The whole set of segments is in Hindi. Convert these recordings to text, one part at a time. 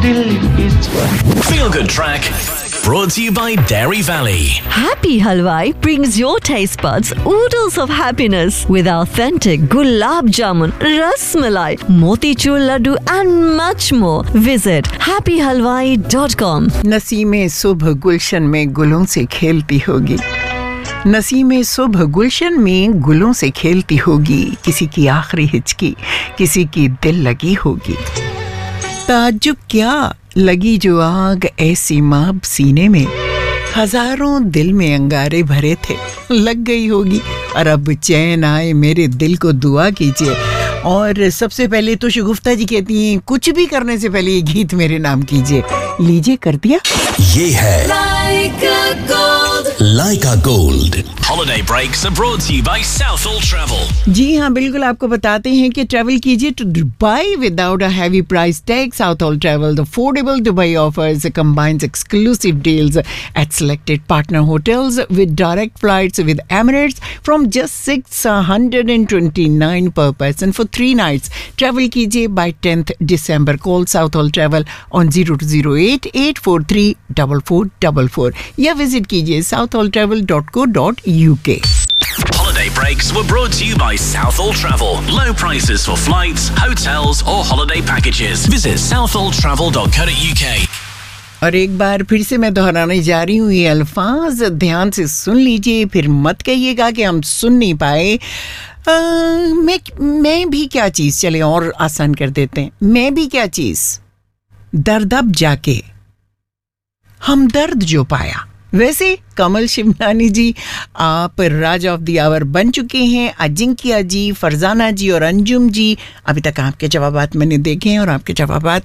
दिल इस वक्त Feel Good Track brought to you by Dairy Valley. Happy Halwai brings your taste buds oodles of happiness with authentic gulab jamun, ras malai, motichur laddu and much more. Visit happyhalwai.com. नसीमें सुबह गुलशन में गुलों से खेलती होगी, नसीमें सुबह गुलशन में गुलों से खेलती होगी, किसी की आखिरी हिचकी किसी की दिल लगी होगी। ताज्जुब क्या लगी जो आग ऐसी माब सीने में, हजारों दिल में अंगारे भरे थे लग गई होगी, और अब चैन आए मेरे दिल को दुआ कीजिए। और सबसे पहले तो शगुफ्ता जी कहती हैं कुछ भी करने से पहले ये गीत मेरे नाम कीजिए। लीजिए कर दिया। ये है Leica Gold. Holiday breaks are brought to you by Southall Travel. जी हाँ, बिल्कुल आपको बताते हैं कि ट्रैवल कीजिए to Dubai without a heavy price tag. Southall Travel, the affordable Dubai offers combines exclusive deals at selected partner hotels with direct flights with Emirates from just $629 per person for 3 nights. Travel कीजिए by 10th December. Call Southall Travel on 0208 843 4444 या विजिट कीजिए southalltravel.co.uk. Holiday breaks were brought to you by Southall Travel. Low prices for flights, hotels or holiday packages. Visit southalltravel.co.uk. और एक बार फिर से मैं दोहराने जा रही हूँ ये अल्फाज, ध्यान से सुन लीजिए, फिर मत कहिएगा कि हम सुन नहीं पाए। मैं भी क्या चीज़, चले और आसान कर देते हैं। मैं भी क्या चीज़, दर्द अब जाके हमदर्द जो पाया। वैसे कमल शिवनानी जी आप राजा ऑफ द आवर बन चुके हैं। अजिंक्या जी, फरजाना जी और अंजुम जी, अभी तक आपके जवाबात मैंने देखे हैं और आपके जवाबात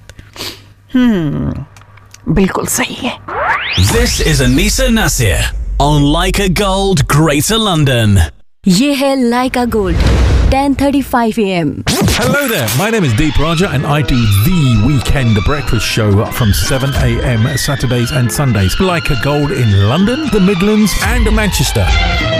बिल्कुल सही है। This is Anisa Nasir on Leica Gold, Greater London. ये है Leica Gold, 10:35 a.m. Hello there, my name is Deep Raja and I do the Weekend Breakfast Show from 7 a.m. Saturdays and Sundays. Leica Gold in London, the Midlands and Manchester.